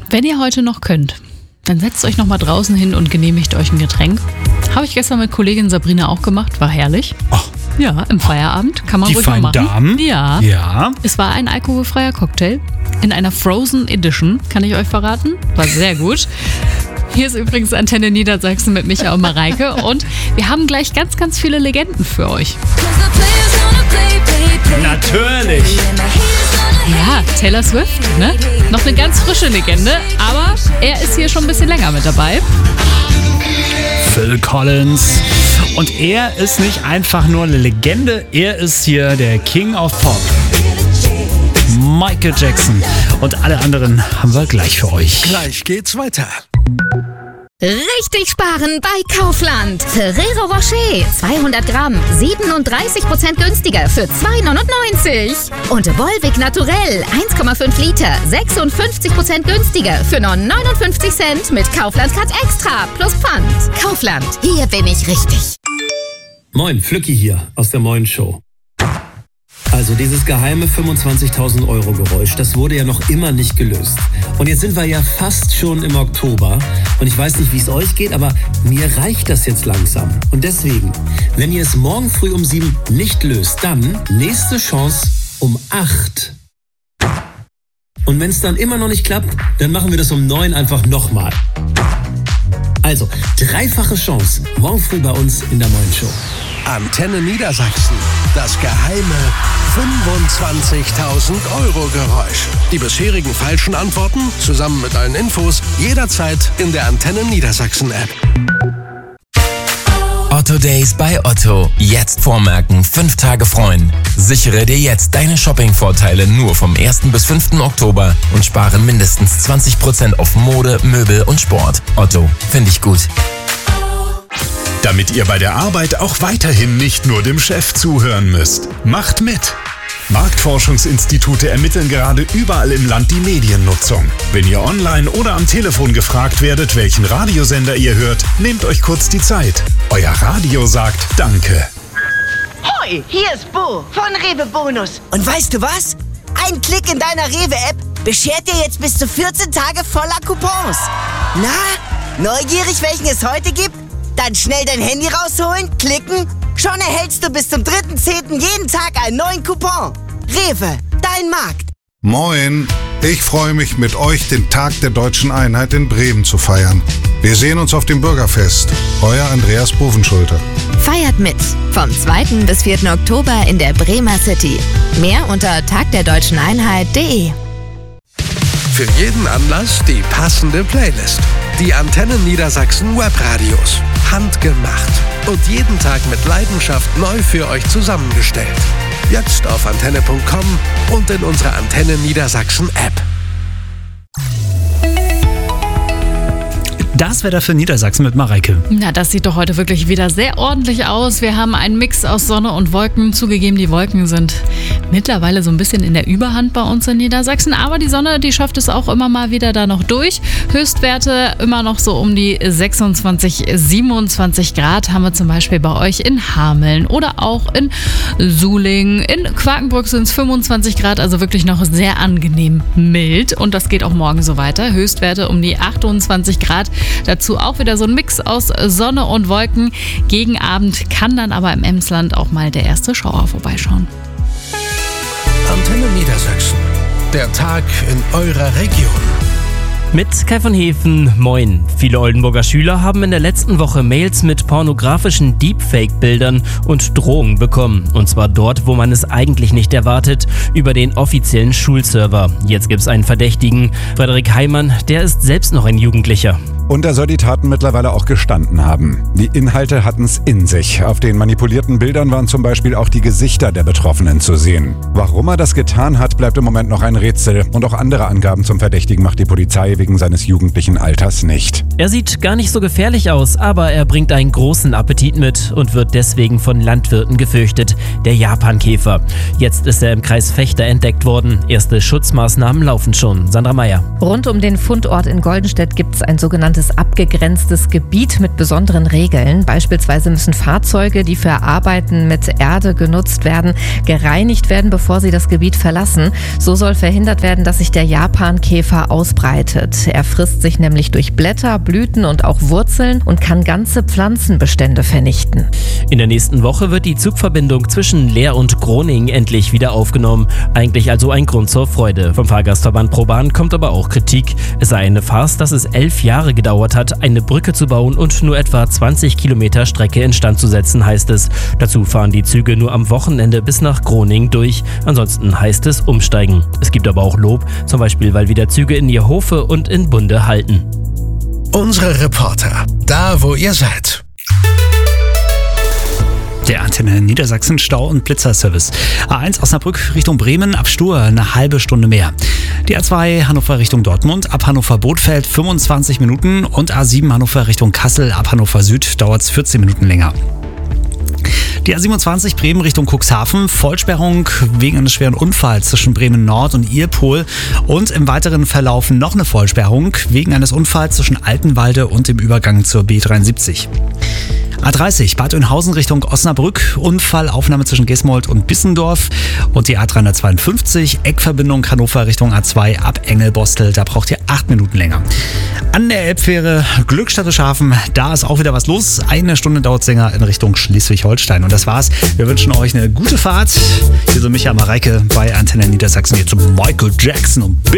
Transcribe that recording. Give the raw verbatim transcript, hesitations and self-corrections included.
Wenn ihr heute noch könnt, dann setzt euch noch mal draußen hin und genehmigt euch ein Getränk. Habe ich gestern mit Kollegin Sabrina auch gemacht, war herrlich. Ach. Ja, im Feierabend kann man Die ruhig mal feinen machen. Damen? Ja. Ja. Es war ein alkoholfreier Cocktail in einer Frozen Edition, kann ich euch verraten. War sehr gut. Hier ist übrigens Antenne Niedersachsen mit Micha und Mareike und wir haben gleich ganz, ganz viele Legenden für euch. Natürlich. Ja, Taylor Swift, ne? Noch eine ganz frische Legende, aber er ist hier schon ein bisschen länger mit dabei. Phil Collins. Und er ist nicht einfach nur eine Legende, er ist hier der King of Pop. Michael Jackson. Und alle anderen haben wir gleich für euch. Gleich geht's weiter. Richtig sparen bei Kaufland. Ferrero Rocher zweihundert Gramm, siebenunddreißig Prozent günstiger für zwei neunundneunzig. Und Volvic Naturell eins Komma fünf Liter, sechsundfünfzig Prozent günstiger für nur neunundfünfzig Cent mit Kaufland Cut Extra plus Pfand. Kaufland, hier bin ich richtig. Moin, Flücki hier aus der Moin Show. Also dieses geheime fünfundzwanzigtausend Euro Geräusch, das wurde ja noch immer nicht gelöst. Und jetzt sind wir ja fast schon im Oktober. Und ich weiß nicht, wie es euch geht, aber mir reicht das jetzt langsam. Und deswegen, wenn ihr es morgen früh um sieben nicht löst, dann nächste Chance um acht. Und wenn es dann immer noch nicht klappt, dann machen wir das um neun einfach nochmal. Also, dreifache Chance morgen früh bei uns in der Moin Show. Antenne Niedersachsen. Das geheime fünfundzwanzigtausend Euro Geräusch. Die bisherigen falschen Antworten zusammen mit allen Infos jederzeit in der Antenne Niedersachsen App. Otto Days bei Otto. Jetzt vormerken, fünf Tage freuen. Sichere dir jetzt deine Shopping-Vorteile nur vom ersten bis fünften Oktober und spare mindestens zwanzig Prozent auf Mode, Möbel und Sport. Otto, finde ich gut. Damit ihr bei der Arbeit auch weiterhin nicht nur dem Chef zuhören müsst. Macht mit! Marktforschungsinstitute ermitteln gerade überall im Land die Mediennutzung. Wenn ihr online oder am Telefon gefragt werdet, welchen Radiosender ihr hört, nehmt euch kurz die Zeit. Euer Radio sagt Danke. Hoi, hier ist Bo von Rewe Bonus. Und weißt du was? Ein Klick in deiner Rewe-App beschert dir jetzt bis zu vierzehn Tage voller Coupons. Na, neugierig, welchen es heute gibt? Dann schnell dein Handy rausholen, klicken. Schon erhältst du bis zum dritten zehnten jeden Tag einen neuen Coupon. Rewe, dein Markt. Moin, ich freue mich, mit euch den Tag der Deutschen Einheit in Bremen zu feiern. Wir sehen uns auf dem Bürgerfest. Euer Andreas Bovenschulte. Feiert mit. Vom zweiten bis vierten Oktober in der Bremer City. Mehr unter tagderdeutscheneinheit punkt de. Für jeden Anlass die passende Playlist. Die Antenne Niedersachsen Webradios. Handgemacht. Und jeden Tag mit Leidenschaft neu für euch zusammengestellt. Jetzt auf antenne punkt com und in unserer Antenne Niedersachsen App. Das Wetter für Niedersachsen mit Mareike. Na, das sieht doch heute wirklich wieder sehr ordentlich aus. Wir haben einen Mix aus Sonne und Wolken. Zugegeben, die Wolken sind mittlerweile so ein bisschen in der Überhand bei uns in Niedersachsen. Aber die Sonne, die schafft es auch immer mal wieder da noch durch. Höchstwerte immer noch so um die sechsundzwanzig, siebenundzwanzig Grad haben wir zum Beispiel bei euch in Hameln oder auch in Suling. In Quakenbrück sind es fünfundzwanzig Grad, also wirklich noch sehr angenehm mild. Und das geht auch morgen so weiter. Höchstwerte um die achtundzwanzig Grad. Dazu auch wieder so ein Mix aus Sonne und Wolken. Gegen Abend kann dann aber im Emsland auch mal der erste Schauer vorbeischauen. Antenne Niedersachsen. Der Tag in eurer Region. Mit Kai von Hefen, moin. Viele Oldenburger Schüler haben in der letzten Woche Mails mit pornografischen Deepfake-Bildern und Drohungen bekommen. Und zwar dort, wo man es eigentlich nicht erwartet, über den offiziellen Schulserver. Jetzt gibt's einen Verdächtigen, Frederik Heimann, der ist selbst noch ein Jugendlicher. Und er soll die Taten mittlerweile auch gestanden haben. Die Inhalte hatten es in sich. Auf den manipulierten Bildern waren zum Beispiel auch die Gesichter der Betroffenen zu sehen. Warum er das getan hat, bleibt im Moment noch ein Rätsel. Und auch andere Angaben zum Verdächtigen macht die Polizei wegen seines jugendlichen Alters nicht. Er sieht gar nicht so gefährlich aus, aber er bringt einen großen Appetit mit und wird deswegen von Landwirten gefürchtet, der Japankäfer. Jetzt ist er im Kreis Vechta entdeckt worden. Erste Schutzmaßnahmen laufen schon. Sandra Meyer. Rund um den Fundort in Goldenstedt gibt es ein sogenanntes sogenanntes abgegrenztes Gebiet mit besonderen Regeln. Beispielsweise müssen Fahrzeuge, die für Arbeiten mit Erde genutzt werden, gereinigt werden, bevor sie das Gebiet verlassen. So soll verhindert werden, dass sich der Japankäfer ausbreitet. Er frisst sich nämlich durch Blätter, Blüten und auch Wurzeln und kann ganze Pflanzenbestände vernichten. In der nächsten Woche wird die Zugverbindung zwischen Leer und Groningen endlich wieder aufgenommen. Eigentlich also ein Grund zur Freude. Vom Fahrgastverband ProBahn kommt aber auch Kritik. Es sei eine Farce, dass es elf Jahre gedauert hat, eine Brücke zu bauen und nur etwa zwanzig Kilometer Strecke instand zu setzen, heißt es. Dazu fahren die Züge nur am Wochenende bis nach Groningen durch. Ansonsten heißt es umsteigen. Es gibt aber auch Lob, zum Beispiel, weil wieder Züge in Ierhofe und in Bunde halten. Unsere Reporter, da wo ihr seid. Der Antenne Niedersachsen Stau- und Blitzerservice. A eins Osnabrück Richtung Bremen ab Stur eine halbe Stunde mehr. Die A zwei Hannover Richtung Dortmund ab Hannover-Bothfeld fünfundzwanzig Minuten und A sieben Hannover Richtung Kassel ab Hannover Süd dauert es vierzehn Minuten länger. Die A siebenundzwanzig Bremen Richtung Cuxhaven, Vollsperrung wegen eines schweren Unfalls zwischen Bremen Nord und Irpol und im weiteren Verlauf noch eine Vollsperrung wegen eines Unfalls zwischen Altenwalde und dem Übergang zur B dreiundsiebzig. A dreißig Bad Oeynhausen Richtung Osnabrück, Unfallaufnahme zwischen Gesmold und Bissendorf und die A dreihundertzweiundfünfzig Eckverbindung Hannover Richtung A zwei ab Engelbostel, da braucht ihr acht Minuten länger. An der Elbfähre Glückstadt-Schafen, da ist auch wieder was los. Eine Stunde dauert es länger in Richtung Schleswig-Holstein. Und das war's. Wir wünschen euch eine gute Fahrt. Hier so Micha Mareike bei Antenne Niedersachsen, hier zu Michael Jackson und Bill